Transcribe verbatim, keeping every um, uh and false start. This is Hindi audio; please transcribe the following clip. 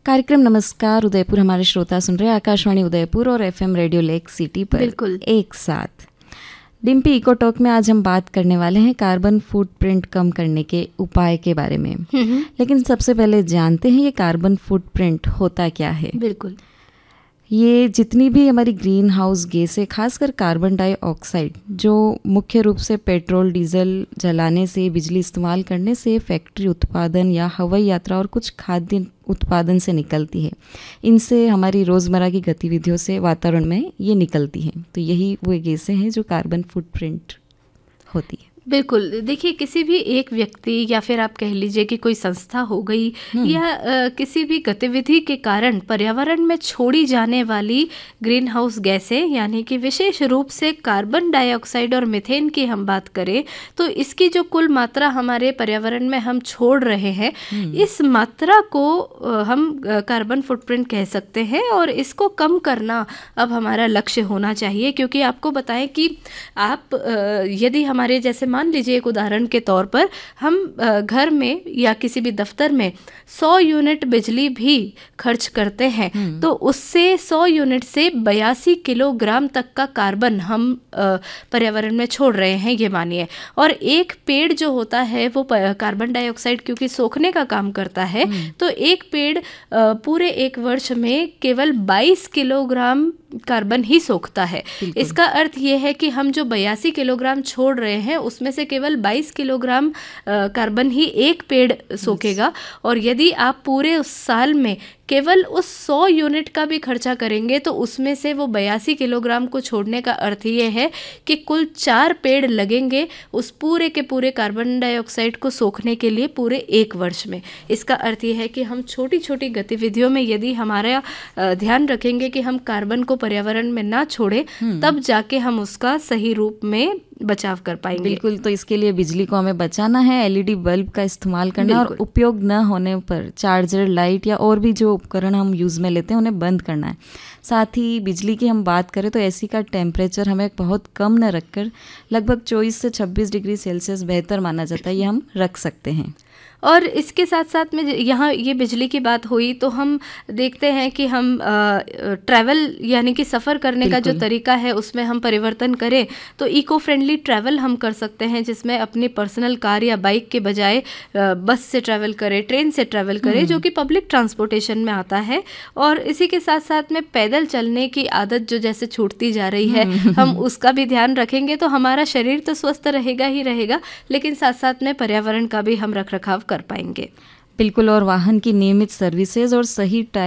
कार्यक्रम नमस्कार उदयपुर हमारे श्रोता सुन रहे हैं आकाशवाणी उदयपुर और एफएम रेडियो लेक सिटी पर बिल्कुल एक साथ। डिम्पी इको टॉक में आज हम बात करने वाले हैं कार्बन फुटप्रिंट कम करने के उपाय के बारे में। लेकिन सबसे पहले जानते हैं ये कार्बन फुटप्रिंट होता क्या है। बिल्कुल, ये जितनी भी हमारी ग्रीन हाउस गैस है, खासकर कार्बन डाइऑक्साइड, जो मुख्य रूप से पेट्रोल डीजल जलाने से, बिजली इस्तेमाल करने से, फैक्ट्री उत्पादन या हवाई यात्रा और कुछ खाद्य उत्पादन से निकलती है, इनसे हमारी रोज़मर्रा की गतिविधियों से वातावरण में ये निकलती हैं। तो यही वो गैसें हैं जो कार्बन फुटप्रिंट होती है। बिल्कुल। देखिए, किसी भी एक व्यक्ति या फिर आप कह लीजिए कि कोई संस्था हो गई या आ, किसी भी गतिविधि के कारण पर्यावरण में छोड़ी जाने वाली ग्रीन हाउस गैसें, यानी कि विशेष रूप से कार्बन डाइऑक्साइड और मीथेन की हम बात करें तो इसकी जो कुल मात्रा हमारे पर्यावरण में हम छोड़ रहे हैं, इस मात्रा को हम कार्बन फुटप्रिंट कह सकते हैं। और इसको कम करना अब हमारा लक्ष्य होना चाहिए, क्योंकि आपको बताएं कि आप यदि हमारे जैसे मान लीजिए एक उदाहरण के तौर पर हम घर में या किसी भी दफ्तर में सौ यूनिट बिजली भी खर्च करते हैं तो उससे सौ यूनिट से बयासी किलोग्राम तक का कार्बन हम पर्यावरण में छोड़ रहे हैं, ये मानिए। और एक पेड़ जो होता है वो कार्बन डाइऑक्साइड क्योंकि सोखने का काम करता है, तो एक पेड़ पूरे एक वर्ष में केवल बाईस किलोग्राम कार्बन ही सोखता है। इसका अर्थ ये है कि हम जो बयासी किलोग्राम छोड़ रहे हैं उसमें से केवल बाईस किलोग्राम कार्बन ही एक पेड़ सोखेगा। और यदि आप पूरे उस साल में केवल उस सौ यूनिट का भी खर्चा करेंगे तो उसमें से वो बयासी किलोग्राम को छोड़ने का अर्थ ये है कि कुल चार पेड़ लगेंगे उस पूरे के पूरे कार्बन डाइऑक्साइड को सोखने के लिए पूरे एक वर्ष में। इसका अर्थ ये है कि हम छोटी छोटी गतिविधियों में यदि हमारा ध्यान रखेंगे कि हम कार्बन को पर्यावरण में ना छोड़े, तब जाके हम उसका सही रूप में बचाव कर पाएंगे। बिल्कुल। तो इसके लिए बिजली को हमें बचाना है, एलईडी बल्ब का इस्तेमाल करना और उपयोग न होने पर चार्जर, लाइट या और भी जो उपकरण हम यूज़ में लेते हैं उन्हें बंद करना है। साथ ही बिजली की हम बात करें तो एसी का टेम्परेचर हमें बहुत कम न रखकर लगभग चौबीस से छब्बीस डिग्री सेल्सियस बेहतर माना जाता है, ये हम रख सकते हैं। और इसके साथ साथ में यहाँ ये बिजली की बात हुई तो हम देखते हैं कि हम ट्रैवल यानी कि सफ़र करने का जो तरीका है उसमें हम परिवर्तन करें तो इको फ्रेंडली ट्रैवल हम कर सकते हैं, जिसमें अपनी पर्सनल कार या बाइक के बजाय बस से ट्रैवल करें, ट्रेन से ट्रैवल करें, जो कि पब्लिक ट्रांसपोर्टेशन में आता है। और इसी के साथ साथ में पैदल चलने की आदत जो जैसे छूटती जा रही है, हम उसका भी ध्यान रखेंगे तो हमारा शरीर तो स्वस्थ रहेगा ही रहेगा, लेकिन साथ साथ में पर्यावरण का भी हम रख रखाव कर पाएंगे। बिल्कुल। और वाहन की नियमित सर्विसेज और सही